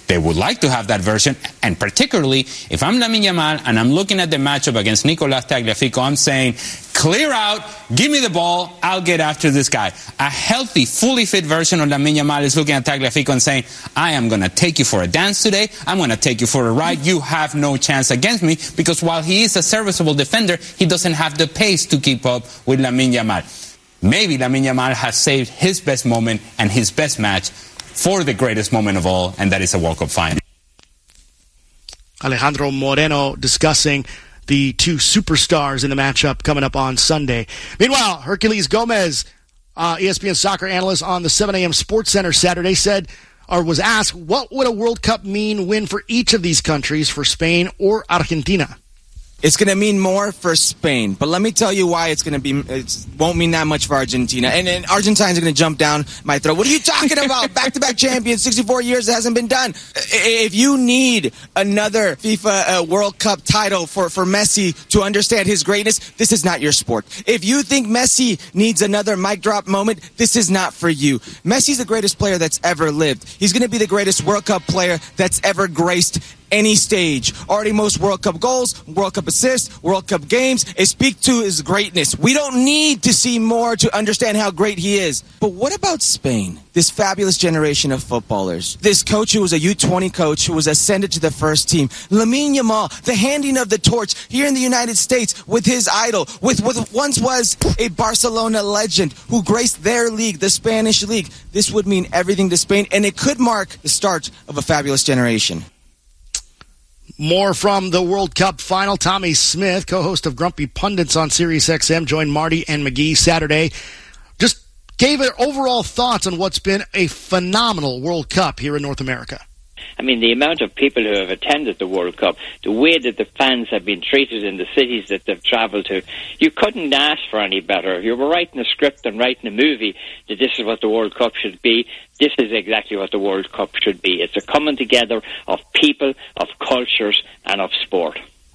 They would like to have that version, and particularly if I'm Lamine Yamal and I'm looking at the matchup against Nicolas Tagliafico, I'm saying, clear out, give me the ball, I'll get after this guy. A healthy, fully fit version of Lamine Yamal is looking at Tagliafico and saying, I am going to take you for a dance today, I'm going to take you for a ride, you have no chance against me, because while he is a serviceable defender, he doesn't have the pace to keep up with Lamine Yamal. Maybe Lamine Yamal has saved his best moment and his best match for the greatest moment of all, and that is a World Cup final. Alejandro Moreno discussing the two superstars in the matchup coming up on Sunday. Meanwhile, Herculez Gomez, ESPN soccer analyst on the 7 a.m. Sports Center Saturday, said, or was asked, what would a World Cup win for each of these countries, for Spain or Argentina? It's going to mean more for Spain, but let me tell you why it won't mean that much for Argentina. And Argentines are going to jump down my throat. What are you talking about? Back-to-back champions, 64 years, it hasn't been done. If you need another FIFA World Cup title for Messi to understand his greatness, this is not your sport. If you think Messi needs another mic drop moment, this is not for you. Messi's the greatest player that's ever lived. He's going to be the greatest World Cup player that's ever graced any stage. Already most World Cup goals, World Cup assists, World Cup games. It speaks to his greatness. We don't need to see more to understand how great he is. But what about Spain? This fabulous generation of footballers. This coach who was a U20 coach who was ascended to the first team. Lamine Yamal, the handing of the torch here in the United States with his idol, with once was a Barcelona legend who graced their league, the Spanish league. This would mean everything to Spain, and it could mark the start of a fabulous generation. More from the World Cup final. Tommy Smith, co-host of Grumpy Pundits on SiriusXM, joined Marty and McGee Saturday. Just gave their overall thoughts on what's been a phenomenal World Cup here in North America. I mean, the amount of people who have attended the World Cup, the way that the fans have been treated in the cities that they've travelled to, you couldn't ask for any better. You were writing a script and writing a movie that this is what the World Cup should be. This is exactly what the World Cup should be. It's a coming together of people, of cultures, and of sport.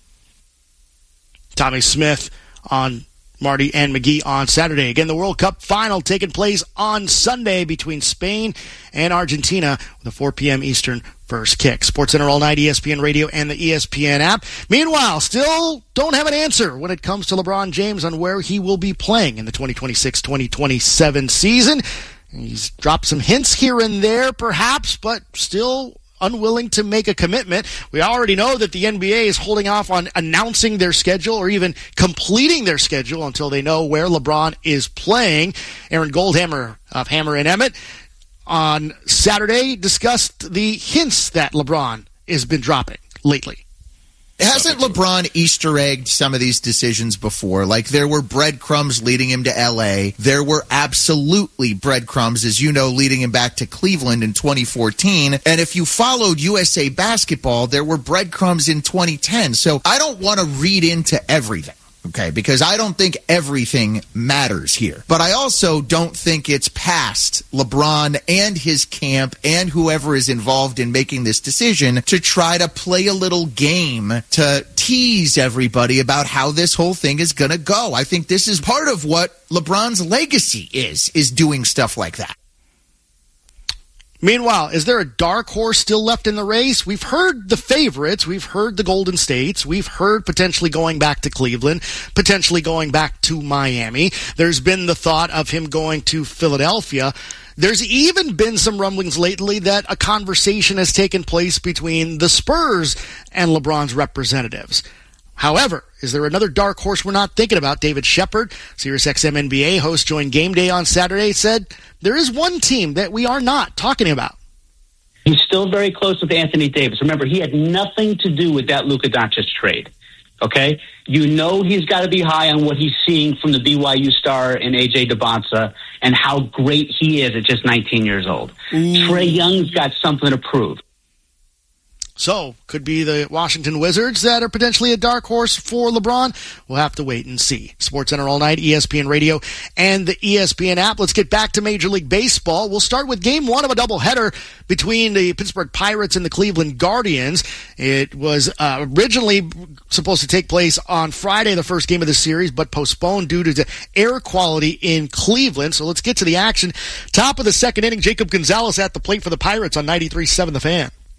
Tommy Smith on Marty and McGee on Saturday. Again, the World Cup final taking place on Sunday between Spain and Argentina with a 4 p.m. Eastern first kick. SportsCenter all night, ESPN Radio, and the ESPN app. Meanwhile, still don't have an answer when it comes to LeBron James on where he will be playing in the 2026-2027 season. He's dropped some hints here and there, perhaps, but still unwilling to make a commitment. We already know that the NBA is holding off on announcing their schedule or even completing their schedule until they know where LeBron is playing. Aaron Goldhammer of Hammer and Emmett on Saturday discussed the hints that LeBron has been dropping lately. Hasn't LeBron Easter egged some of these decisions before? Like, there were breadcrumbs leading him to L.A. There were absolutely breadcrumbs, as you know, leading him back to Cleveland in 2014. And if you followed USA Basketball, there were breadcrumbs in 2010. So I don't want to read into everything. Okay, because I don't think everything matters here. But I also don't think it's past LeBron and his camp and whoever is involved in making this decision to try to play a little game to tease everybody about how this whole thing is going to go. I think this is part of what LeBron's legacy is doing stuff like that. Meanwhile, is there a dark horse still left in the race? We've heard the favorites. We've heard the Golden States. We've heard potentially going back to Cleveland, potentially going back to Miami. There's been the thought of him going to Philadelphia. There's even been some rumblings lately that a conversation has taken place between the Spurs and LeBron's representatives. However, is there another dark horse we're not thinking about? David Shepard, SiriusXM NBA host, joined Game Day on Saturday, said there is one team that we are not talking about. He's still very close with Anthony Davis. Remember, he had nothing to do with that Luka Doncic trade. Okay? You know he's got to be high on what he's seeing from the BYU star in A.J. Debonsa and how great he is at just 19 years old. Trae Young's got something to prove. So, could be the Washington Wizards that are potentially a dark horse for LeBron. We'll have to wait and see. SportsCenter all night, ESPN Radio, and the ESPN app. Let's get back to Major League Baseball. We'll start with Game 1 of a doubleheader between the Pittsburgh Pirates and the Cleveland Guardians. It was originally supposed to take place on Friday, the first game of the series, but postponed due to the air quality in Cleveland. So let's get to the action. Top of the second inning, Jacob Gonzalez at the plate for the Pirates on 93.7 The Fan.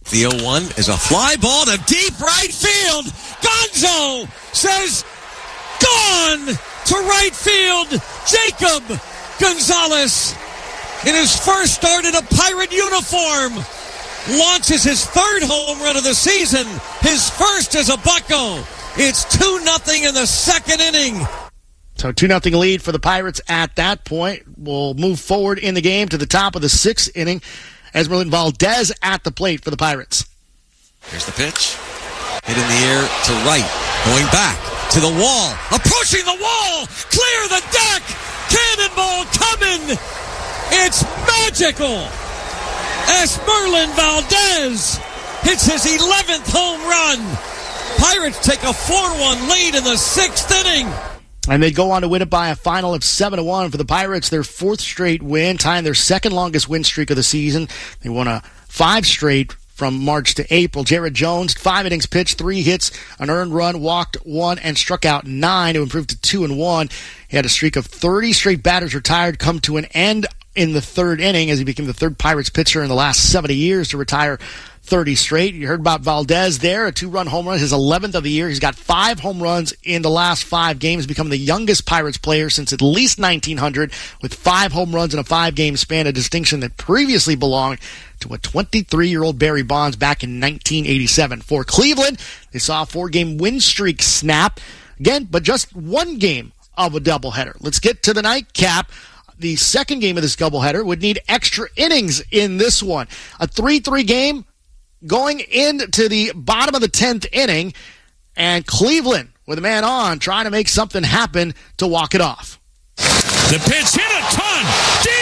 The 0-1 is a fly ball to deep right field. Gonzo says, gone to right field. Jacob Gonzalez, in his first start in a Pirate uniform, launches his third home run of the season, his first as a Bucco. It's 2-0 in the second inning. So 2-0 lead for the Pirates at that point. We'll move forward in the game to the top of the sixth inning. Esmeralda Valdez at the plate for the Pirates. Here's the pitch. Hit in the air to right. Going back to the wall. Approaching the wall. Clear the deck. Cannonball coming. It's magical. Esmeralda Valdez hits his 11th home run. Pirates take a 4-1 lead in the sixth inning. And they go on to win it by a final of 7-1 for the Pirates, their fourth straight win, tying their second longest win streak of the season. They won a 5 straight from March to April. Jared Jones, 5 innings pitched, 3 hits, an earned run, walked 1, and struck out 9 to improve to 2-1. He had a streak of 30 straight batters retired come to an end in the third inning as he became the third Pirates pitcher in the last 70 years to retire 30 straight. You heard about Valdez there, a 2-run home run, his 11th of the year. He's got 5 home runs in the last 5 games, becoming the youngest Pirates player since at least 1900 with 5 home runs in a 5-game span, a distinction that previously belonged to a 23-year-old Barry Bonds back in 1987. For Cleveland, they saw a 4-game win streak snap, again, but just 1 game of a doubleheader. Let's get to the nightcap. The second game of this doubleheader would need extra innings in this one. A 3-3 game going into the bottom of the 10th inning, and Cleveland with a man on trying to make something happen to walk it off. The pitch hit a ton.